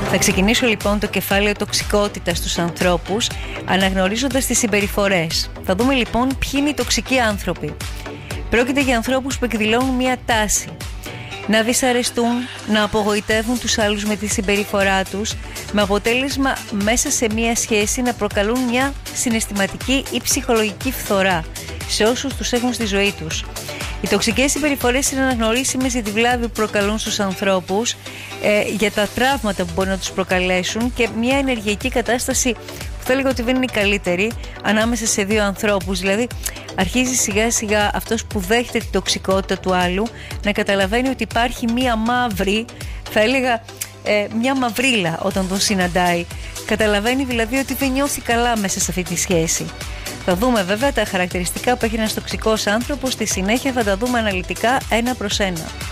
Θα ξεκινήσω λοιπόν το κεφάλαιο τοξικότητας στους ανθρώπους, αναγνωρίζοντας τις συμπεριφορές. Θα δούμε λοιπόν ποιοι είναι οι τοξικοί άνθρωποι. Πρόκειται για ανθρώπους που εκδηλώνουν μια τάση να δυσαρεστούν, να απογοητεύουν τους άλλους με τη συμπεριφορά τους, με αποτέλεσμα μέσα σε μια σχέση να προκαλούν μια συναισθηματική ή ψυχολογική φθορά σε όσους τους έχουν στη ζωή τους. Οι τοξικές συμπεριφορές είναι αναγνωρίσιμες για τη βλάβη που προκαλούν στους ανθρώπους, για τα τραύματα που μπορεί να τους προκαλέσουν και μια ενεργειακή κατάσταση που θα έλεγα ότι δεν είναι η καλύτερη ανάμεσα σε δύο ανθρώπους. Δηλαδή αρχίζει σιγά σιγά αυτός που δέχεται την τοξικότητα του άλλου να καταλαβαίνει ότι υπάρχει μια μαύρη, θα έλεγα μια μαυρίλα όταν τον συναντάει. Καταλαβαίνει δηλαδή ότι δεν νιώθει καλά μέσα σε αυτή τη σχέση. Θα δούμε βέβαια τα χαρακτηριστικά που έχει ένας τοξικός άνθρωπος, στη συνέχεια θα τα δούμε αναλυτικά ένα προς ένα.